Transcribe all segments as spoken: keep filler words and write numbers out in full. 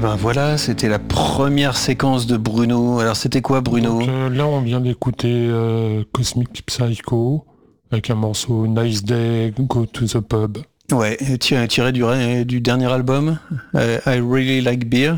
ben voilà, c'était la première séquence de Bruno. Alors c'était quoi Bruno ? Donc, euh, là, on vient d'écouter euh, Cosmic Psycho avec un morceau Nice Day, Go to the Pub. Ouais, tiré, tiré du, du dernier album, euh, I Really Like Beer.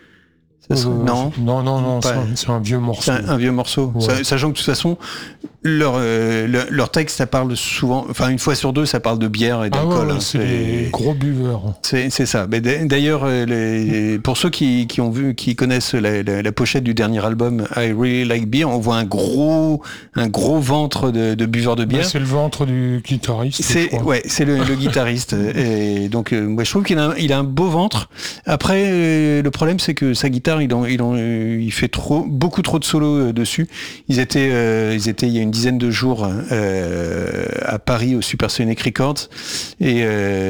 Ça serait... Euh, non, non, non, non, pas... c'est, un, c'est un vieux morceau. C'est un, un vieux morceau. Ouais. Ça, sachant que de toute façon, leur, euh, leur, leur texte, ça parle souvent, enfin une fois sur deux, ça parle de bière et d'alcool. Ah ouais, ouais, hein, c'est des gros buveurs. C'est, c'est ça. Mais d'ailleurs, les, pour ceux qui, qui ont vu, qui connaissent la, la, la pochette du dernier album I Really Like Beer, on voit un gros, un gros ventre de, de buveurs de bière. Bah, c'est le ventre du guitariste. C'est, ouais, c'est le, le guitariste. Et donc, euh, moi, je trouve qu'il a, il a un beau ventre. Après, euh, le problème, c'est que sa guitare, il, en, il, en, il fait trop, beaucoup trop de solos euh, dessus. Ils étaient, euh, ils étaient il y a une dizaine de jours euh, à Paris au Supersonic Records et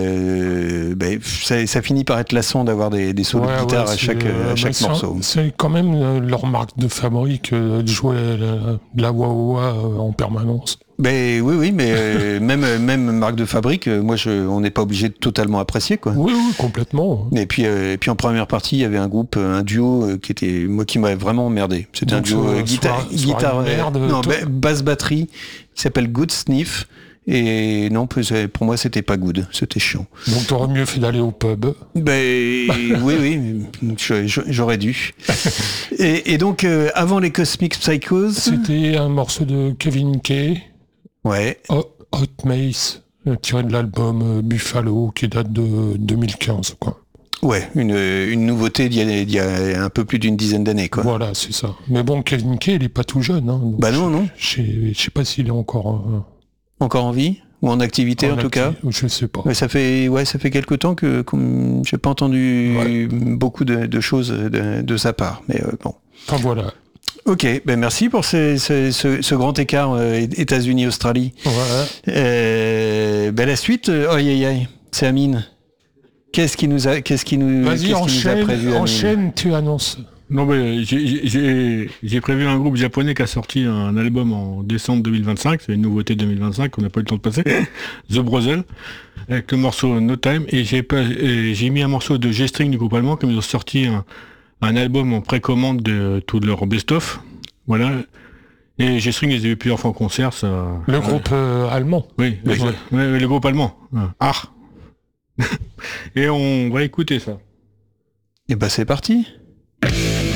euh, ben, ça, ça finit par être lassant d'avoir des, des solos ouais, de guitare ouais, à chaque, euh, à chaque c'est morceau. Un, c'est quand même euh, leur marque de fabrique euh, de jouer la, la wah-wah euh, en permanence. Ben oui, oui, mais euh, même même marque de fabrique, euh, moi je, on n'est pas obligé de totalement apprécier quoi. Oui, oui, complètement. Et puis euh, et puis en première partie, il y avait un groupe, un duo euh, qui était moi qui m'avait vraiment emmerdé. C'était donc, un duo euh, guitare, soir, guitare, merde, euh, non, ba- basse batterie, qui s'appelle Good Sniff. Et non, pour moi, c'était pas good, c'était chiant. Donc t'aurais mieux fait d'aller au pub. Ben oui, oui, j'aurais dû. et, et donc euh, avant les Cosmic Psychos, c'était un morceau de Kevin Kay. Ouais. Hot, Hot Mace, tiré de l'album Buffalo, qui date de deux mille quinze, quoi. Ouais, une, une nouveauté d'il y, a, d'il y a un peu plus d'une dizaine d'années, quoi. Voilà, c'est ça. Mais bon, Kevin Kay, il est pas tout jeune. Hein, bah non, non. Je sais pas s'il est encore... Euh... Encore en vie ? Ou en activité, en, en tout acti- cas ? Je sais pas. Ouais, ça fait, ouais, ça fait quelque temps que comme, j'ai pas entendu ouais. beaucoup de, de choses de, de sa part. Mais euh, bon. Enfin, voilà. Ok, ben merci pour ce, ce, ce, ce grand écart euh, États-Unis-Australie. Voilà. Euh, ben la suite, euh, aïe aïe aïe, c'est Amine. Qu'est-ce qui nous a, qu'est-ce qui nous, Vas-y, qu'est-ce enchaîne, qui nous a prévu, Amine ? enchaîne, tu annonces. Non, mais j'ai, j'ai, j'ai prévu un groupe japonais qui a sorti un album en décembre deux mille vingt-cinq, c'est une nouveauté deux mille vingt-cinq qu'on n'a pas eu le temps de passer, The Brothers, avec le morceau No Time, et j'ai, pas, et j'ai mis un morceau de G-String du groupe allemand, comme ils ont sorti un, un album en précommande de tout leur best-of, voilà. Et G-String, ils les ai vu plusieurs fois en concert, ça... Le groupe euh, allemand. Oui, le, ouais, ouais, le groupe allemand. Ah. Et on va écouter ça. Et bah c'est parti.